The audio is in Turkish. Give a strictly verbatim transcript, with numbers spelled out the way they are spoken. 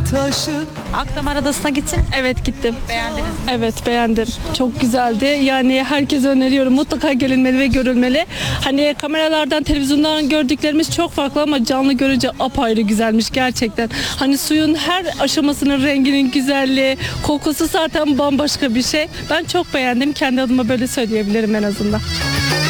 taşı. Akdamar Adası'na gittin. Evet gittim. Beğendiniz mi? Evet beğendim. Çok güzeldi. Yani herkese öneriyorum. Mutlaka gelinmeli ve görülmeli. Hani kameralardan, televizyondan gördüklerimiz çok farklı ama canlı görünce apayrı güzelmiş gerçekten. Hani suyun her aşamasının renginin güzelliği, kokusu zaten bambaşka bir şey. Ben çok beğendim. Kendi adıma böyle söyleyebilirim en azından.